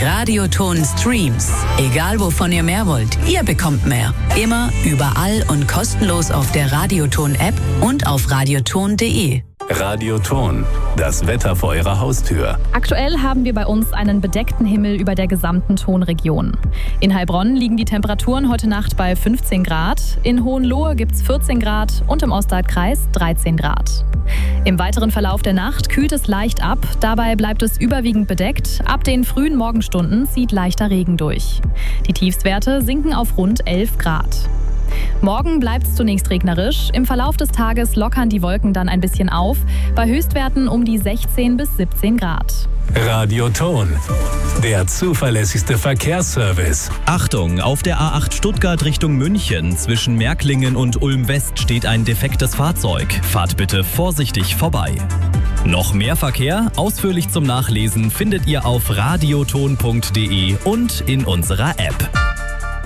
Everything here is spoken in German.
Radioton Streams. Egal wovon ihr mehr wollt, ihr bekommt mehr. Immer, überall und kostenlos auf der Radioton-App und auf radioton.de. Radioton, das Wetter vor Ihrer Haustür. Aktuell haben wir bei uns einen bedeckten Himmel über der gesamten Tonregion. In Heilbronn liegen die Temperaturen heute Nacht bei 15 Grad, in Hohenlohe gibt es 14 Grad und im Ostwaldkreis 13 Grad. Im weiteren Verlauf der Nacht kühlt es leicht ab, dabei bleibt es überwiegend bedeckt. Ab den frühen Morgenstunden zieht leichter Regen durch. Die Tiefstwerte sinken auf rund 11 Grad. Morgen bleibt es zunächst regnerisch. Im Verlauf des Tages lockern die Wolken dann ein bisschen auf, bei Höchstwerten um die 16 bis 17 Grad. Radioton, der zuverlässigste Verkehrsservice. Achtung, auf der A8 Stuttgart Richtung München zwischen Märklingen und Ulm-West steht ein defektes Fahrzeug. Fahrt bitte vorsichtig vorbei. Noch mehr Verkehr, ausführlich zum Nachlesen, findet ihr auf radioton.de und in unserer App.